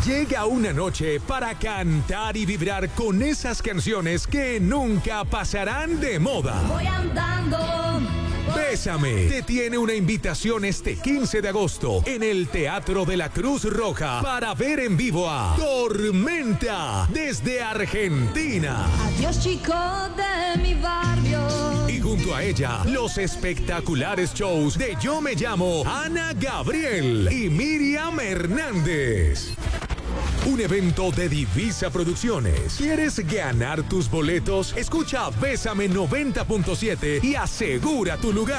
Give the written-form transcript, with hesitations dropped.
Llega una noche para cantar y vibrar con esas canciones que nunca pasarán de moda. Voy andando. Bésame te tiene una invitación este 15 de agosto en el Teatro de la Cruz Roja para ver en vivo a Tormenta desde Argentina. Adiós, chico de mi barrio. Y junto a ella, los espectaculares shows de Yo Me Llamo Ana Gabriel y Miriam Hernández. Un evento de Divisa Producciones. ¿Quieres ganar tus boletos? Escucha Bésame 90.7 y asegura tu lugar.